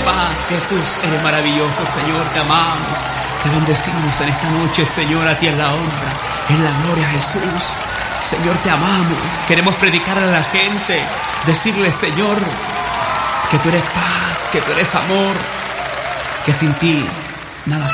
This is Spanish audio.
paz. Jesús, eres maravilloso, Señor, te amamos. Te bendecimos en esta noche, Señor, a ti es la honra, es la gloria, Jesús. Señor, te amamos. Queremos predicar a la gente, decirle, Señor, que tú eres paz, que tú eres amor, que sin ti nada